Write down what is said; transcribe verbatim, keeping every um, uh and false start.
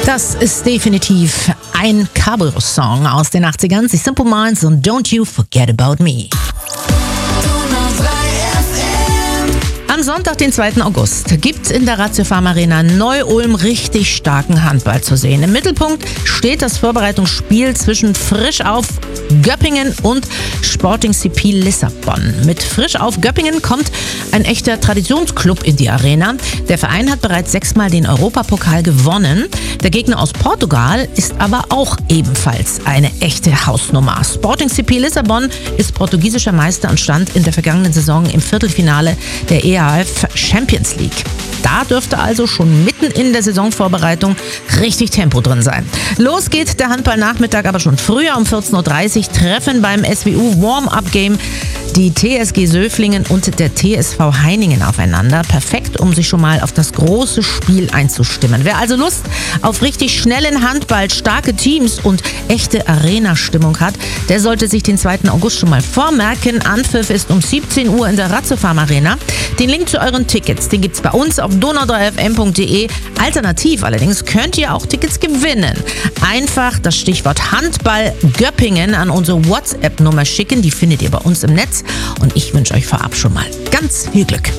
Das ist definitiv ein Cabrio-Song aus den achtzigern. Die Simple Minds und Don't You Forget About Me. Am Sonntag, den zweiten August, gibt's in der Ratio Farm Arena Neu-Ulm richtig starken Handball zu sehen. Im Mittelpunkt steht das Vorbereitungsspiel zwischen Frisch auf Göppingen und Sporting C P Lissabon. Mit Frisch auf Göppingen kommt ein echter Traditionsclub in die Arena. Der Verein hat bereits sechsmal den Europapokal gewonnen. Der Gegner aus Portugal ist aber auch ebenfalls eine echte Hausnummer. Sporting C P Lissabon ist portugiesischer Meister und stand in der vergangenen Saison im Viertelfinale der E A F Champions League. Da dürfte also schon mitten in der Saisonvorbereitung richtig Tempo drin sein. Los geht der Handballnachmittag aber schon früher. Um vierzehn Uhr dreißig treffen beim S W U Warm-Up-Game die T S G Söflingen und der T S V Heiningen aufeinander. Perfekt, um sich schon mal auf das große Spiel einzustimmen. Wer also Lust auf richtig schnellen Handball, starke Teams und echte Arena-Stimmung hat, der sollte sich den zweiten August schon mal vormerken. Anpfiff ist um siebzehn Uhr in der Ratio Farm Arena. Den Link zu euren Tickets, den gibt's bei uns auf donau drei f m punkt d e. Alternativ allerdings könnt ihr auch Tickets gewinnen. Einfach das Stichwort Handball Göppingen an unsere WhatsApp-Nummer schicken. Die findet ihr bei uns im Netz. Und ich wünsche euch vorab schon mal ganz viel Glück.